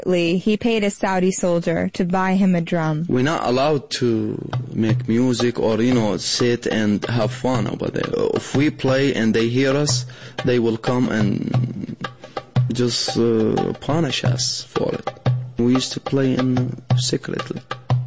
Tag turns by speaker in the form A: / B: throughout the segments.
A: He paid a Saudi soldier to buy him a drum.
B: We're not allowed to make music or, sit and have fun over there. If we play and they hear us, they will come and just punish us for it. We used to play secretly.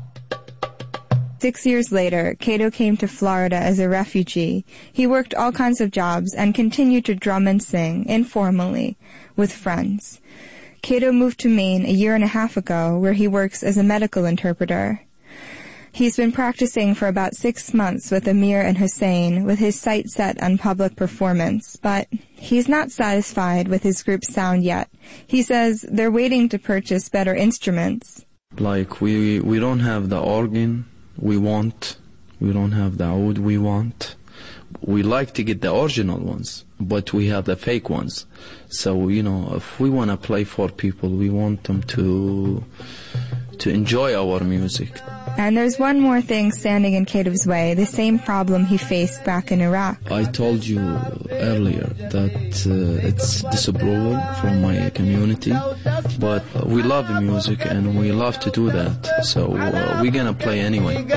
A: 6 years later, Kato came to Florida as a refugee. He worked all kinds of jobs and continued to drum and sing, informally, with friends. Kato moved to Maine a year and a half ago, where he works as a medical interpreter. He's been practicing for about 6 months with Amir and Hussein, with his sights set on public performance, but he's not satisfied with his group's sound yet. He says they're waiting to purchase better instruments.
B: Like, we don't have the organ we want. We don't have the oud we want. We like to get the original ones, but we have the fake ones. So, if we want to play for people, we want them to enjoy our music.
A: And there's one more thing standing in Kato's way, the same problem he faced back in Iraq.
B: I told you earlier that it's disapproval from my community, but we love the music and we love to do that, so we're gonna play anyway. In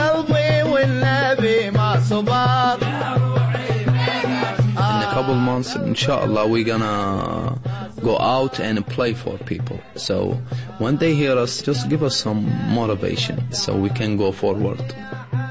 B: a couple months, inshallah, we're gonna go out and play for people. So when they hear us, just give us some motivation so we can go forward.